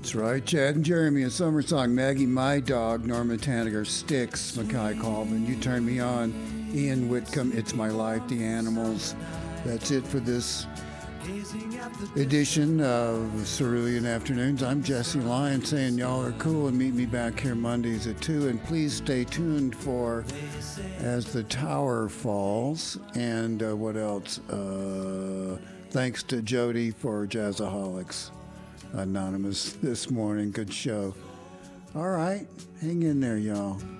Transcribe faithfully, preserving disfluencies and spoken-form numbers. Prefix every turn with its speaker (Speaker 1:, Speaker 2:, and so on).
Speaker 1: That's right. Chad and Jeremy, a summer song. Maggie, my dog. Norma Tanager, Sticks. Mackay Colvin, You Turn Me On. Ian Whitcomb, It's My Life. The Animals. That's it for this edition of Cerulean Afternoons. I'm Jesse Lyon saying y'all are cool, and meet me back here Mondays at two. And please stay tuned for As the Tower Falls. And uh, what else? Uh, thanks to Jody for Jazzaholics Anonymous this morning. Good show. All right. Hang in there, y'all.